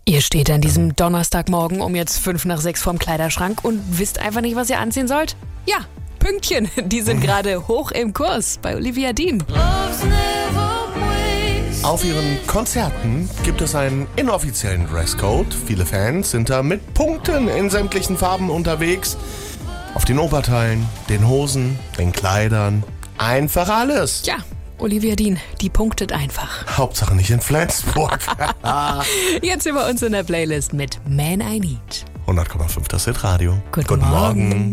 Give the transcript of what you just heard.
Ihr steht an diesem Donnerstagmorgen um jetzt 5 nach 6 vorm Kleiderschrank und wisst einfach nicht, was ihr anziehen sollt? Ja, Pünktchen, die sind gerade hoch im Kurs bei Olivia Dean. Auf ihren Konzerten gibt es einen inoffiziellen Dresscode. Viele Fans sind da mit Punkten in sämtlichen Farben unterwegs. Auf den Oberteilen, den Hosen, den Kleidern, einfach alles. Ja, Olivia Dean, die punktet einfach. Hauptsache nicht in Flensburg. Jetzt über uns in der Playlist mit Man I Need. 100,5 das Hit Radio. Guten Morgen.